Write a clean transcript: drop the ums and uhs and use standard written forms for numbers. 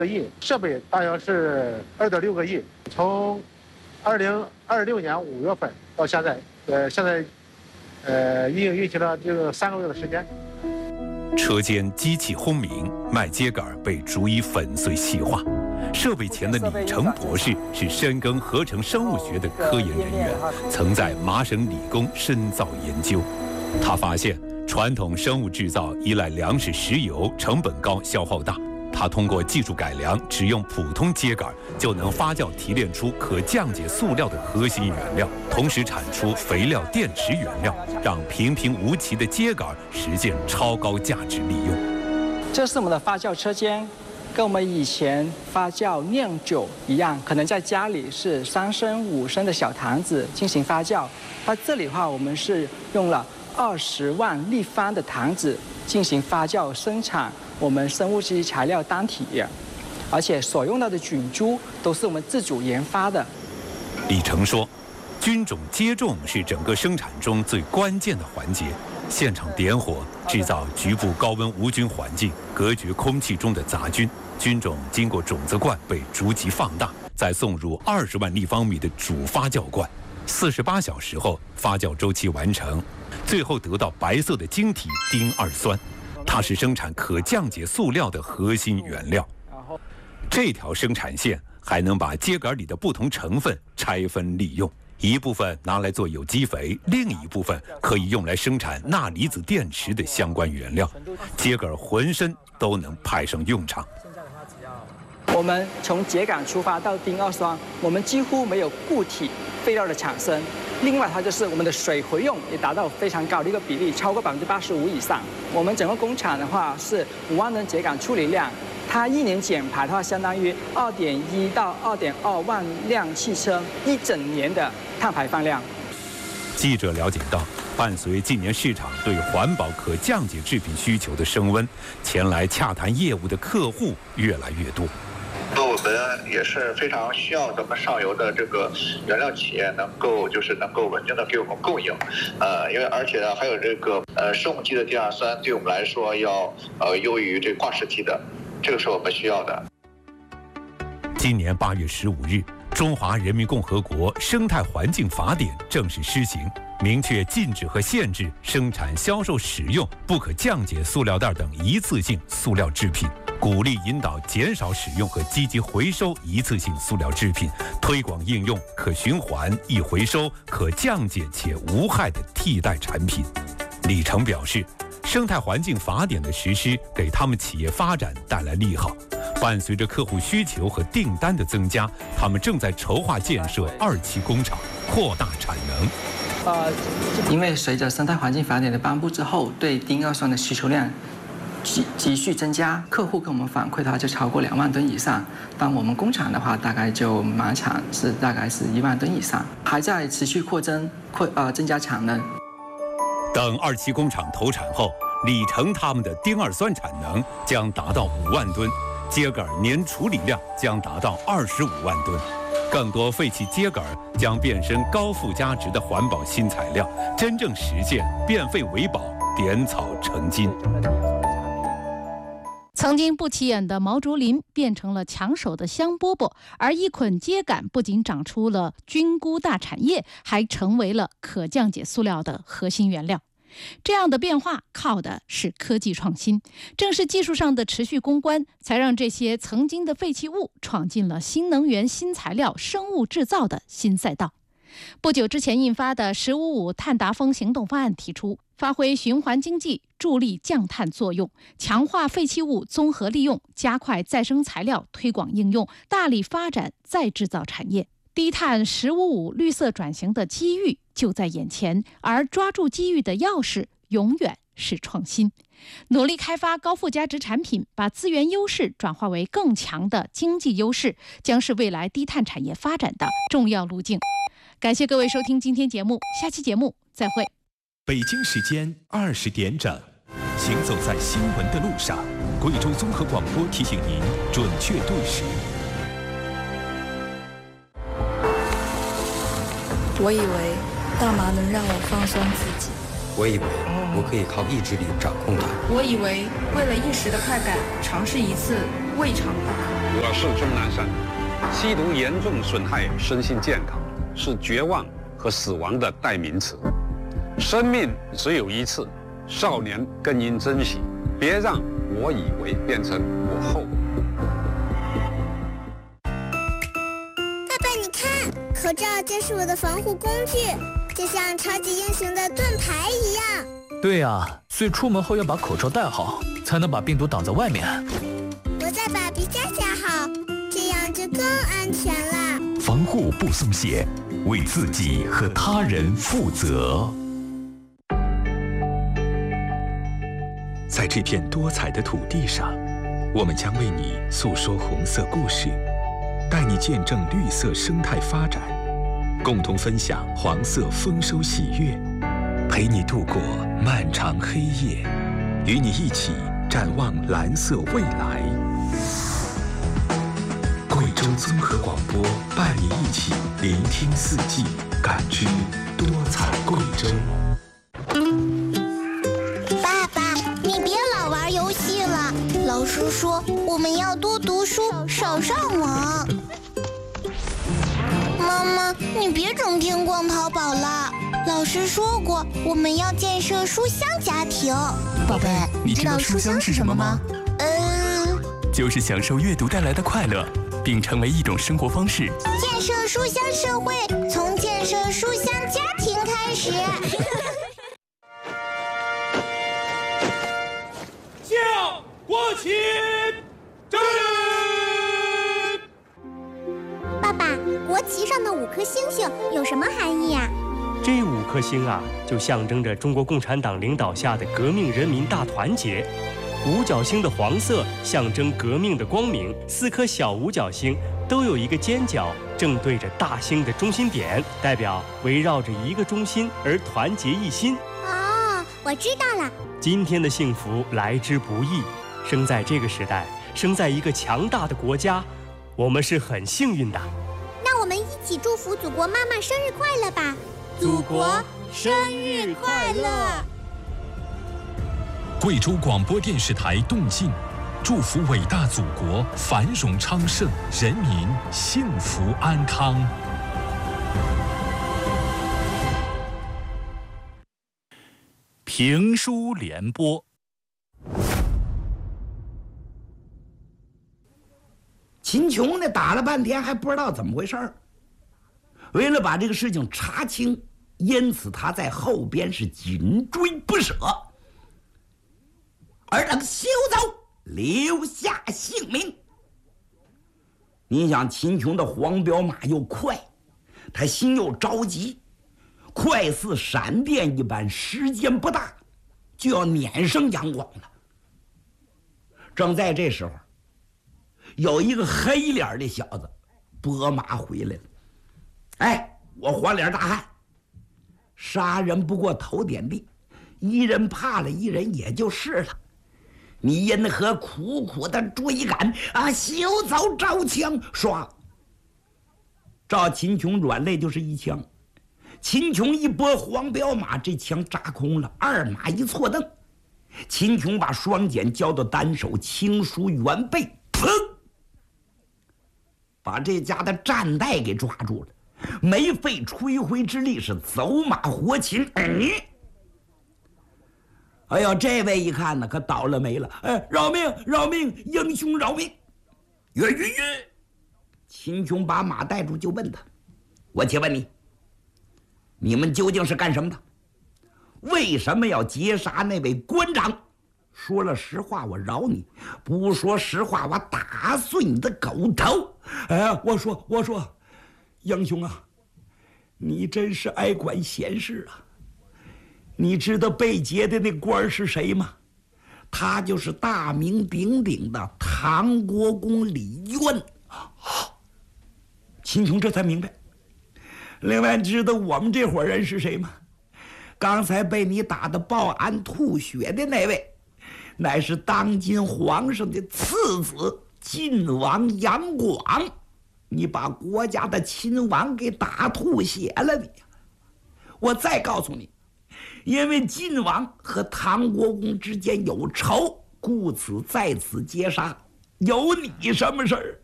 亿，设备大约是2.6个亿。从2026年5月份到现在，现在已经运行了这个3个月的时间。 车间机器轰鸣，麦秸秆被逐一粉碎细化。设备前的李成博士是深耕合成生物学的科研人员，曾在麻省理工深造研究。他发现，传统生物制造依赖粮食、石油，成本高，消耗大。他通过技术改良，只用普通秸秆就能发酵提炼出可降解塑料的核心原料，同时产出肥料、电池原料，让平平无奇的秸秆实现超高价值利用。 这是我们的发酵车间，跟我们以前发酵酿酒一样，可能在家里是3升、5升的小坛子进行发酵，它这里的话，我们是用了20万立方的坛子进行发酵生产我们生物基材料单体，而且所用到的菌株都是我们自主研发的。 李成说，菌种接种是整个生产中最关键的环节。现场点火，制造局部高温无菌环境，隔绝空气中的杂菌。菌种经过种子罐被逐级放大，再送入20万立方米的主发酵罐。48小时后，发酵周期完成，最后得到白色的晶体丁二酸。它是生产可降解塑料的核心原料。这条生产线还能把秸秆里的不同成分拆分利用，一部分拿来做有机肥，另一部分可以用来生产钠离子电池的相关原料。秸秆浑身都能派上用场。 我们从秸秆出发到丁二酸，我们几乎没有固体废料的产生。另外，它就是我们的水回用也达到非常高的一个比例，超过85%以上。我们整个工厂的话是5万吨秸秆处理量，它1年减排的话，相当于2.1到2.2万辆汽车1整年的碳排放量。 记者了解到，伴随近年市场对环保可降解制品需求的升温，前来洽谈业务的客户越来越多。 我们也是非常需要咱们上游的这个原料企业能够稳定的给我们供应，因为而且还有这个生物基的丁二酸对我们来说要优于这挂式基的，这个是我们需要的。 今年8月15日，中华人民共和国生态环境法典正式施行，明确禁止和限制生产、销售、使用不可降解塑料袋等一次性塑料制品，鼓励引导减少使用和积极回收一次性塑料制品，推广应用可循环、易回收、可降解且无害的替代产品。李成表示，生态环境法典的实施给他们企业发展带来利好。伴随着客户需求和订单的增加，他们正在筹划建设2期工厂，扩大产能。 因为随着生态环境法典的颁布之后，对丁二酸的需求量急剧增加，客户跟我们反馈的话就超过2万吨以上。但我们工厂的话，大概就满产是大概是1万吨以上，还在持续增加产能。 等2期工厂投产后，李成他们的丁二酸产能将达到5万吨。秸秆年处理量将达到25万吨，更多废弃秸秆将变身高附加值的环保新材料，真正实现变废为宝，点草成金。 曾经不起眼的毛竹林变成了抢手的香饽饽，而一捆秸秆不仅长出了菌菇大产业，还成为了可降解塑料的核心原料。这样的变化靠的是科技创新，正是技术上的持续攻关，才让这些曾经的废弃物闯进了新能源、新材料、生物制造的新赛道。不久之前印发的“1055碳达峰行动方案”提出，发挥循环经济助力降碳作用，强化废弃物综合利用，加快再生材料推广应用，大力发展再制造产业。低碳“1055”绿色转型的机遇就在眼前，而抓住机遇的钥匙永远是创新。努力开发高附加值产品，把资源优势转化为更强的经济优势，将是未来低碳产业发展的重要路径。感谢各位收听今天节目，下期节目再会。 北京时间20点整，行走在新闻的路上，贵州综合广播提醒您准确对时。 我以为大麻能让我放松自己， 我以为我可以靠意志力掌控它， 我以为为了一时的快感，尝试一次未尝不可。 我是钟南山。吸毒严重损害身心健康，是绝望和死亡的代名词。生命只有一次，少年更应珍惜，别让我以为变成我后。 爸爸，你看，口罩就是我的防护工具，就像超级英雄的盾牌一样。 对呀，所以出门后要把口罩戴好，才能把病毒挡在外面。 我再把皮夹好，这样就更安全了。 防护不松懈，为自己和他人负责。在这片多彩的土地上，我们将为你诉说红色故事，带你见证绿色生态发展，共同分享黄色丰收喜悦，陪你度过漫长黑夜，与你一起展望蓝色未来。贵州综合广播伴你一起聆听四季，感知多彩贵州。 爸爸，你别老玩游戏了，老师说我们要多读书，少上网。妈妈，你别整天逛淘宝了，老师说过我们要建设书香家庭。 宝贝，你知道书香是什么吗？就是享受阅读带来的快乐，并成为一种生活方式。 建设书香社会，从建设书香家庭开始。 向国旗致礼！ 爸爸，国旗上的5颗星星有什么含义呀？ 这5颗星啊，就象征着中国共产党领导下的革命人民大团结。五角星的黄色象征革命的光明，4颗小五角星都有一个尖角正对着大星的中心点，代表围绕着一个中心而团结一心。 哦，我知道了。 今天的幸福来之不易，生在这个时代，生在一个强大的国家，我们是很幸运的。 那我们一起祝福祖国妈妈生日快乐吧！祖国生日快乐！ 贵州广播电视台动静，祝福伟大祖国繁荣昌盛，人民幸福安康。 评书联播。 秦琼呢，打了半天还不知道怎么回事儿。为了把这个事情查清，因此他在后边是紧追不舍，而让他休走，留下性命。你想，秦琼的黄骠马又快，他心又着急，快似闪电一般，时间不大就要撵上杨广了。正在这时候，有一个黑脸的小子拨马回来了。哎，我黄脸大汉，杀人不过头点地，一人怕了一人也就是了。你因何苦苦的追赶啊？休走，招枪！唰，照秦琼软肋就是一枪。秦琼一拨黄骠马，这枪扎空了，二马一错蹬。秦琼把双锏交到单手，轻舒原背，砰，把这家的战带给抓住了，没费吹灰之力，是走马活擒。哎呦，这位一看呢，可倒了霉了！哎，饶命！饶命！英雄饶命！岳！秦琼把马带住，就问他：“我且问你，你们究竟是干什么的？为什么要劫杀那位官长？说了实话，我饶你；不说实话，我打碎你的狗头！”哎，我说，英雄啊，你真是爱管闲事啊！你知道被劫的那官是谁吗？他就是大名鼎鼎的唐国公李渊。秦琼这才明白。另外，知道我们这伙人是谁吗？刚才被你打得抱鞍吐血的那位，乃是当今皇上的次子晋王杨广。你把国家的亲王给打吐血了你！我再告诉你，因为晋王和唐国公之间有仇，故此在此劫杀。有你什么事儿？